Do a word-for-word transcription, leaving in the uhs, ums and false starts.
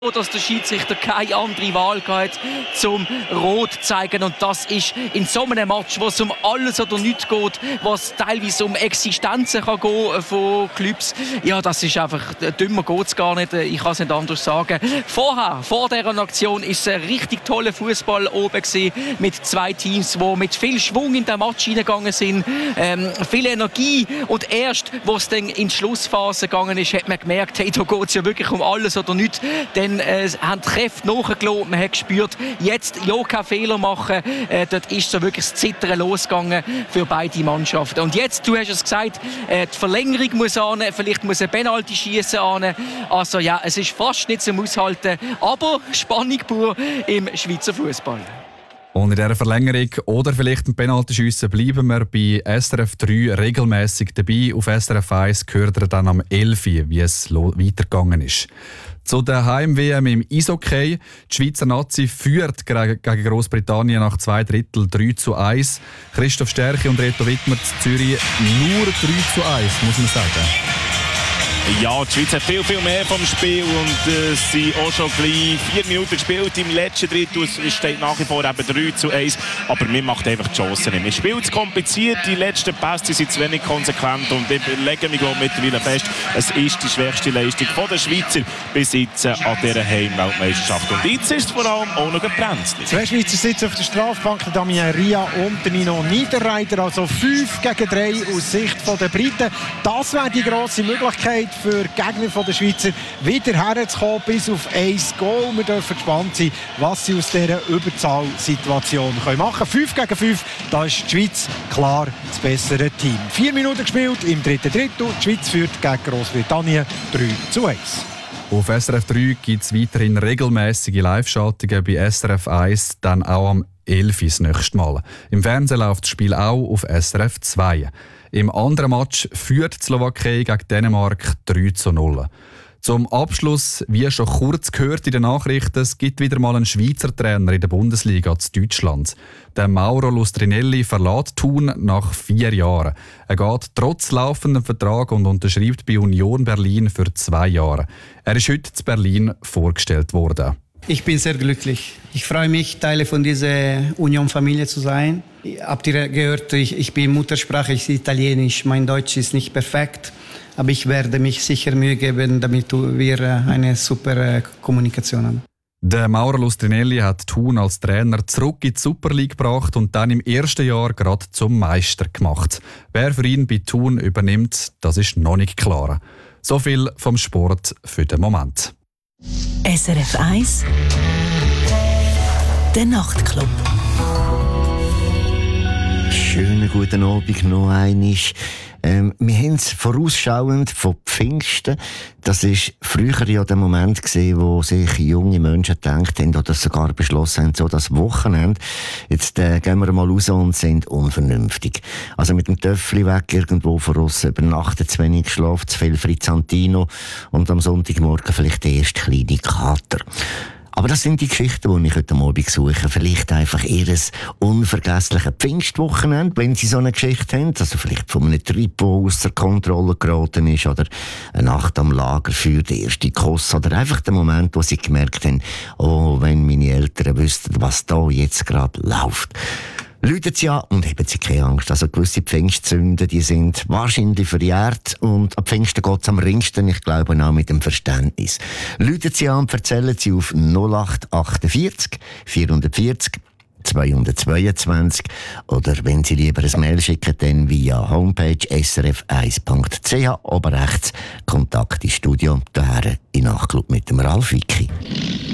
dass der Schiedsrichter keine andere Wahl hat, zum Rot zu zeigen. Und das ist in so einem Match, wo es um alles oder nichts geht, was teilweise um Existenzen kann gehen von Clubs. Ja, das ist einfach, dümmer geht es gar nicht. Ich kann es nicht anders sagen. Vorher, vor dieser Aktion, ist ein richtig toller Fußball oben gewesen, mit zwei Teams, die mit viel Schwung in den Match hineingegangen sind, ähm, viel Energie. Und erst, wo es dann in die Schlussphase gegangen ist, hat man gemerkt, hey, da geht es ja wirklich um alles oder nichts. Dann äh, haben die Kräfte nachgelassen, man hat gespürt, jetzt ja keinen Fehler machen. Äh, dort ist so wirklich das Zittern losgegangen für beide Mannschaften. Und jetzt, du hast es gesagt, äh, die Verlängerung muss an, vielleicht muss ein Penalty schießen an. Also ja, es ist fast nicht zum Aushalten, aber Spannung pur im Schweizer Fußball. Und in dieser Verlängerung oder vielleicht ein Penaltyschiessen bleiben wir bei S R F drei regelmäßig dabei. Auf S R F eins gehört er dann am elf Uhr, wie es weitergegangen ist. Zu der Heim-W M im Eishockey. Die Schweizer Nazi führt gegen Großbritannien nach zwei Drittel drei zu eins. Christoph Stärke und Reto Wittmer zu Zürich nur drei zu eins, muss man sagen. Ja, die Schweiz hat viel, viel mehr vom Spiel und es äh, sind auch schon gleich vier Minuten gespielt im letzten Drittel. Es steht nach wie vor eben drei zu eins, aber mir macht einfach die Chancen nicht. Man spielt zu kompliziert, die letzten Pässe sind zu wenig konsequent und ich lege mich mittlerweile fest, es ist die schwächste Leistung der Schweizer bis jetzt an dieser Heimweltmeisterschaft. Und jetzt ist es vor allem auch noch gebremst. Zwei Schweizer sitzen auf der Strafbank, der Damien Ria und der Nino Niederreiter, also fünf gegen drei aus Sicht der Briten. Das wäre die grosse Möglichkeit für die Gegner der Schweizer, wieder herzukommen bis auf ein Goal. Wir dürfen gespannt sein, was sie aus dieser Überzahlsituation machen können. fünf gegen fünf, da ist die Schweiz klar das bessere Team. Vier Minuten gespielt im dritten Drittel. Die Schweiz führt gegen Großbritannien drei zu eins. Auf S R F drei gibt es weiterhin regelmäßige Live-Schaltungen, bei S R F eins dann auch am elf Uhr das nächste Mal. Im Fernsehen läuft das Spiel auch auf S R F zwei. Im anderen Match führt die Slowakei gegen Dänemark drei zu null. Zum Abschluss, wie schon kurz gehört in den Nachrichten, es gibt wieder mal einen Schweizer Trainer in der Bundesliga zu Deutschland. Der Mauro Lustrinelli verlässt Thun nach vier Jahren. Er geht trotz laufendem Vertrag und unterschreibt bei Union Berlin für zwei Jahre. Er ist heute in Berlin vorgestellt worden. Ich bin sehr glücklich. Ich freue mich, Teil von dieser Union-Familie zu sein. Habt ihr gehört, ich, ich bin Muttersprache, ich bin Italienisch. Mein Deutsch ist nicht perfekt, aber ich werde mich sicher Mühe geben, damit wir eine super Kommunikation haben. Der Mauro Lustrinelli hat Thun als Trainer zurück in die Super League gebracht und dann im ersten Jahr gerade zum Meister gemacht. Wer für ihn bei Thun übernimmt, das ist noch nicht klar. So viel vom Sport für den Moment. S R F eins Der Nachtclub. Schönen guten Abend noch einmal. Ähm, wir haben es vorausschauend von Pfingsten. Das war früher ja der Moment gewesen, wo sich junge Menschen gedacht haben oder sogar beschlossen haben, so das Wochenende. Jetzt äh, gehen wir mal raus und sind unvernünftig. Also mit dem Töffeli weg irgendwo voraus, übernachten zu wenig, geschlafen zu viel Frizzantino und am Sonntagmorgen vielleicht der erste kleine Kater. Aber das sind die Geschichten, die ich heute Abend suche. Vielleicht einfach ihr unvergessliches Pfingstwochenende, wenn sie so eine Geschichte haben. Also vielleicht von einem Trip, der ausser Kontrolle geraten ist. Oder eine Nacht am Lagerfeuer, der erste Kuss. Oder einfach der Moment, wo sie gemerkt haben, oh, wenn meine Eltern wüssten, was da jetzt gerade läuft. Läutet sie an und haben sie keine Angst. Also gewisse Pfingstsünden, die sind wahrscheinlich verjährt und am Pfingsten geht es am ringsten, ich glaube auch mit dem Verständnis. Läutet sie an und erzählen sie auf null acht achtundvierzig vierhundertvierzig zweihundertzweiundzwanzig oder wenn Sie lieber ein Mail schicken, dann via Homepage s r f eins punkt c h, oben rechts Kontakt ins Studio, daher in Nachtclub mit dem Ralf Wicki.